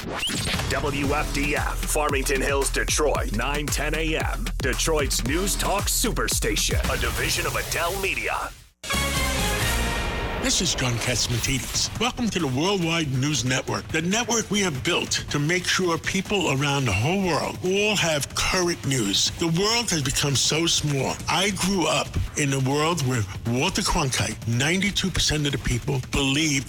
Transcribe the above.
WFDF, Farmington Hills, Detroit, 9:10 a.m. Detroit's News Talk Superstation, a division of Adele Media. This is John Catsimatidis. Welcome to the Worldwide News Network, the network we have built to make sure people around the whole world all have current news. The world has become so small. I grew up in a world where Walter Cronkite, 92% of the people believed